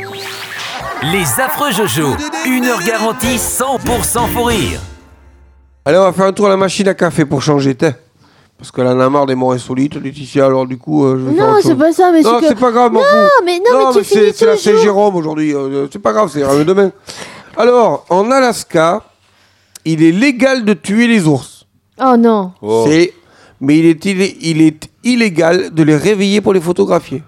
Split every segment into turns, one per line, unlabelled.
Les affreux Jojo, 1 heure garantie 100% fou rire.
Allez, on va faire un tour à la machine à café pour changer, parce qu'elle en a marre des morts insolites, Laetitia, alors du coup, je vais faire
Non,
autre
c'est
chose.
pas ça, mais
Non, c'est pas grave, m'en fous.
mais tu finis
c'est la
toujours.
Saint-Jérôme aujourd'hui, c'est pas grave, c'est demain. Alors, en Alaska, il est légal de tuer les ours.
Oh non.
Mais il est illégal de les réveiller pour les photographier.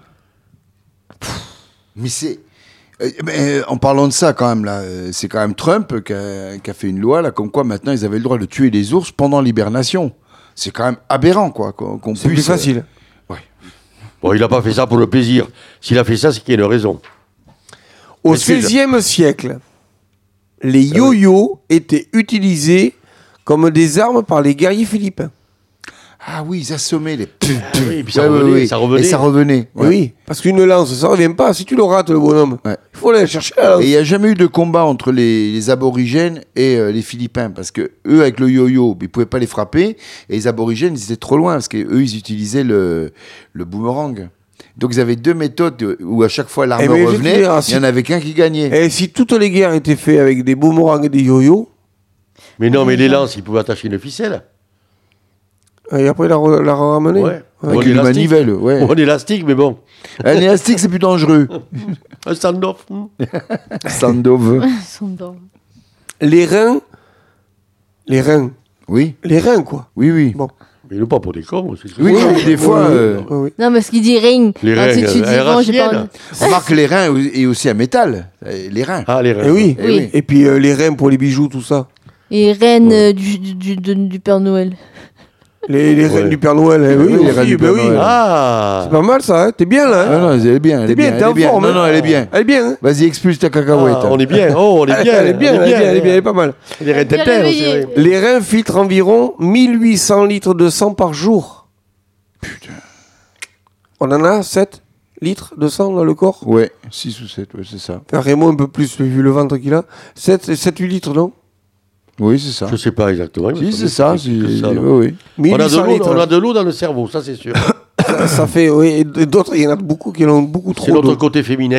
Mais c'est... en parlant de ça, quand même, là, c'est quand même Trump qui a fait une loi, là, comme quoi maintenant ils avaient le droit de tuer les ours pendant l'hibernation. C'est quand même aberrant, quoi. Qu'on
C'est
puisse,
plus facile.
Ouais.
Bon, il n'a pas fait ça pour le plaisir. S'il a fait ça, c'est qu'il y a une raison.
Au
Excuse.
XVIe siècle, les yo-yo étaient utilisés comme des armes par les guerriers philippins.
Ah oui, ils assommaient les...
Oui, et puis ça revenait, ça revenait.
Et ça revenait. Ouais.
Oui, parce qu'une lance, ça revient pas. Si tu le rates, le bonhomme,
Ouais.
il faut aller chercher la lance.
Et il n'y a jamais eu de combat entre les aborigènes et les Philippins, parce que eux, avec le yo-yo, ils ne pouvaient pas les frapper, et les aborigènes, ils étaient trop loin, parce qu'eux, ils utilisaient le boomerang. Donc ils avaient deux méthodes où à chaque fois l'arme
Eh ben, je vais te
revenait,
dire,
il n'y en avait qu'un qui gagnait.
Et si toutes les guerres étaient faites avec des boomerangs et des yo-yo,
Mais non, mais les lances, ils pouvaient attacher une ficelle.
et après la ramener.
Ouais.
Avec
Bon,
une
l'élastique.
manivelle, ouais.
Bon, élastique, mais bon.
Un élastique, c'est plus dangereux.
Un stand-off.
Sandov.
Ils sont dedans.
Les reins,
Oui,
quoi.
oui.
Bon.
Mais il n'est pas pour des cons. C'est
Oui, mais des fois,
Oui.
Non, parce qu'il dit ring.
Les
Alors,
reins,
si tu dis, bon, j'ai pas
RHL.
envie.
remarque les reins et aussi un métal. Les reins.
Ah, les reins.
Et oui.
Eh oui.
Et puis les reins pour les bijoux, tout ça.
Et reine du Père Noël.
Les reines
Ouais.
du Père Noël.
Oui,
oui,
les
aussi,
reines du
ben
Père
oui.
Noël.
Ah.
C'est pas mal ça, hein. T'es bien là.
Ah
Hein.
non, elle est bien, elle
T'es
est
bien,
bien.
t'es
Elle
en
est bien.
forme.
Non, non, elle est bien.
Elle est bien. Hein.
Vas-y, expulse ta cacahuète.
Ah, on est bien. Oh, on est bien.
Elle est bien,
on
elle est pas mal.
Les reins
Bien
tintin,
réveillé.
c'est vrai.
Les reins filtrent environ 1800 litres de sang par jour.
Putain.
On en a 7 litres de sang dans le corps.
Ouais, 6 ou 7, ouais, c'est ça.
Enfin, Raymond un peu plus, vu le ventre qu'il a. 7-8 litres, non?
Oui, c'est ça.
Je ne sais pas exactement. il me
Si,
semble
c'est ça.
que c'est ça, non.
Oui, oui.
On a
1800 litres.
on a de l'eau dans le cerveau, ça c'est sûr.
Ça fait, oui. Et d'autres, il y en a beaucoup qui en ont beaucoup
C'est
trop
notre
d'eau.
côté féminin.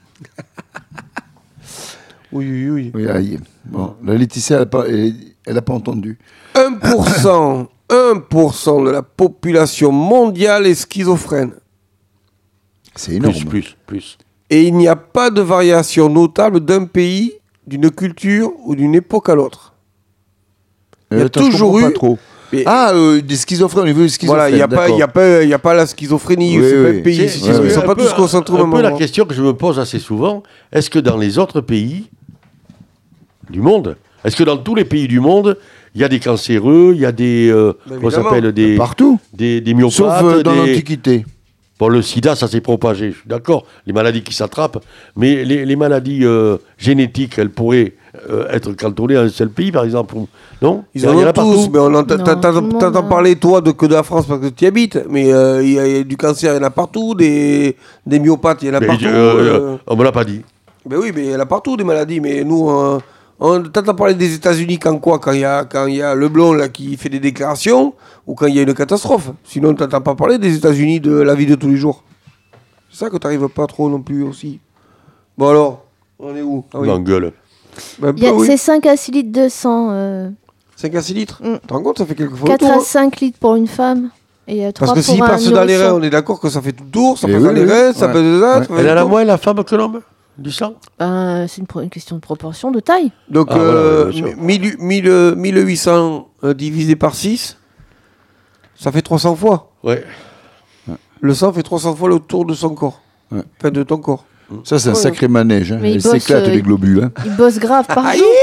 Oui.
Oui, aïe. Bon, la Laetitia, elle a pas entendu.
1% de la population mondiale est schizophrène.
C'est énorme.
Plus.
Et il n'y a pas de variation notable d'un pays, d'une culture ou d'une époque à l'autre. Il y a
Attends, je
toujours
comprends
eu-
pas trop.
Mais-
Ah, des schizophrènes, au niveau des schizophrènes.
Voilà, il n'y a pas la schizophrénie,
Oui,
c'est pas
oui.
un pays.
C'est-
Ils ne
c'est
sont
un
pas
peu-
tous concentrés au
un
même
peu la
endroit.
question que je me pose assez souvent, est-ce que dans les autres pays du monde, est-ce que dans tous les pays du monde, il y a des cancéreux, il y a des comment ça
évidemment.
s'appelle des
Partout.
myopathes,
Sauf dans l'Antiquité.
Bon, le sida, ça s'est propagé, je suis d'accord, les maladies qui s'attrapent, mais les maladies génétiques, elles pourraient être cantonnées à un seul pays, par exemple, non?
Ils
Il y
en
en
ont
a
tous,
partout.
mais
Non, tout le monde,
t'entends
hein.
parler, toi, que de la France parce que tu y habites, mais il y a du cancer, il y en a partout, des myopathes, il y en a
Mais,
partout.
on me l'a pas dit.
Ben oui, mais il y en a partout des maladies, mais nous, t'entends parler des États-Unis quand il y a le blond là, qui fait des déclarations ou quand il y a une catastrophe. Sinon, t'entends pas parler des États-Unis de la vie de tous les jours. C'est ça que t'arrives pas trop non plus aussi. Bon alors, on est où? Ah oui.
L'engueule.
Ben, oui.
C'est 5 à 6 litres de sang.
5 à 6 litres.
Mm.
Tu te rends compte, ça fait quelques fois
4
le tour,
à
hein.
5 litres pour une femme. Et 3
Parce que
pour
s'il
un
passe dans les reins,
nourrisson.
on est d'accord que ça fait tout le tour, ça
Eh
passe
oui,
dans les
oui.
reins, ça
Ouais.
passe dans
Ouais.
ça fait
Elle a
le
la
tour.
moins la femme que l'homme du sang.
Ben, c'est une question de proportion, de taille.
Donc,
Ah, voilà, bien sûr.
1800 divisé par 6, ça fait 300 fois.
Ouais.
Le sang fait 300 fois le tour de son corps.
Ouais.
Enfin, de ton corps.
Ça, c'est un
Ouais.
sacré manège. Hein.
Mais il
Ils
bosse,
s'éclatent, les globules. Hein.
Il bosse grave par jour.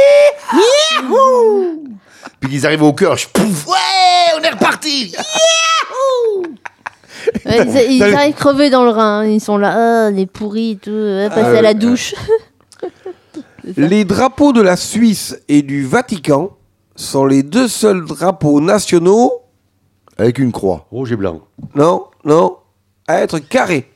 Puis ils arrivent au cœur. Pouf, ouais, on est reparti.
Ouais, ils arrivent crevés dans le rein. Ils sont là, les pourris, tout. Passer à la douche.
Les drapeaux de la Suisse et du Vatican sont les deux seuls drapeaux nationaux,
Avec une croix.
Rouge et blanc.
non, à être carrés.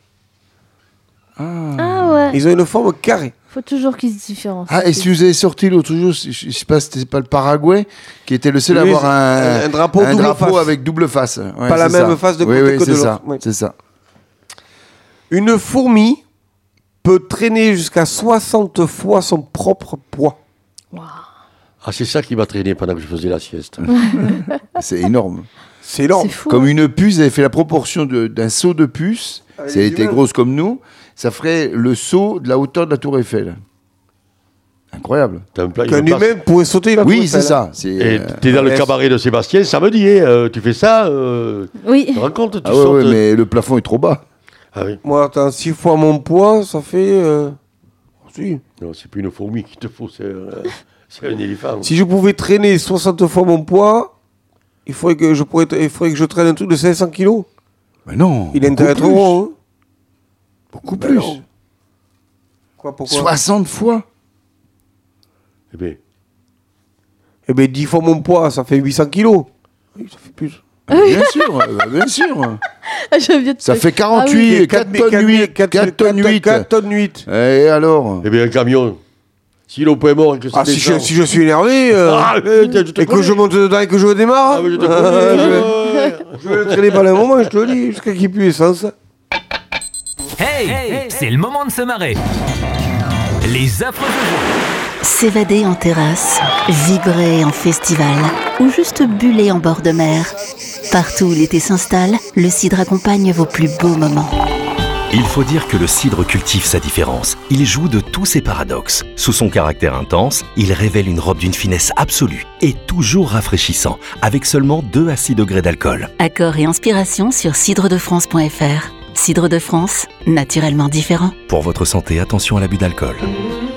Ah ouais.
Ils ont une forme carrée.
Faut toujours qu'ils se différencient.
Ah, et si vous avez sorti l'autre jour, je sais pas, c'était pas le Paraguay, qui était le seul à
Oui,
avoir
un drapeau double face.
avec double face. Ouais,
Pas la
c'est
même
ça.
face de
Oui,
côté
oui,
que de
c'est ça.
l'autre. Oui.
C'est ça.
Une fourmi peut traîner jusqu'à 60 fois son propre poids.
Ah, c'est ça qui m'a traîné pendant que je faisais la sieste.
C'est énorme.
C'est énorme.
C'est fou.
Comme une puce, elle fait la proportion d'un seau de puce.
Avec
Si elle
les
était
humains.
grosse comme nous, ça ferait le seau de la hauteur de la Tour Eiffel. Incroyable.
T'as un plat,
Qu'un
une place.
humain pourrait sauter la
Oui,
tour
c'est
Eiffel.
ça. C'est,
Et t'es dans le
ouais,
cabaret de Sébastien samedi, hein, tu fais ça,
Oui.
tu te rends compte, tu
Ah ouais,
sautes.
ouais, mais le plafond est trop bas.
Ah oui,
Moi, attends, 6 fois mon poids, ça fait... Si.
non, c'est plus une fourmi qu'il te faut, c'est un éléphant.
Si je pouvais traîner 60 fois mon poids, il faudrait que je traîne un truc de 500 kilos.
Mais non.
Il a
beaucoup
intérêt trop
plus.
gros. Hein.
Beaucoup
Ben
plus.
non. Quoi, pourquoi
60 fois.
Eh bien,
Eh bien, 10 fois mon poids, ça fait 800 kilos. Oui, ça fait plus.
Bien sûr, bien sûr.
J'aime bien
Ça
te-
fait
Ah oui.
48, 4 tonnes 8. 4 tonnes 8.
4 tonnes 8.
Et alors
eh bien, un camion, si l'eau est mort et que ça
Ah, si
descend...
je suis énervé,
Ah, je te
et que
connais.
je monte dedans et que je démarre,
Ah, mais je te
je
connais.
vais le traîner pendant un moment, je te le dis, jusqu'à qu'il n'y ait plus d'essence.
Hey, c'est le moment de se marrer. Les affreux de
S'évader en terrasse, vibrer en festival ou juste buller en bord de mer. Partout où l'été s'installe, le cidre accompagne vos plus beaux moments.
Il faut dire que le cidre cultive sa différence. Il joue de tous ses paradoxes. Sous son caractère intense, il révèle une robe d'une finesse absolue et toujours rafraîchissant, avec seulement 2 à 6 degrés d'alcool.
Accords et inspiration sur cidredefrance.fr. Cidre de France, naturellement différent.
Pour votre santé, attention à l'abus d'alcool.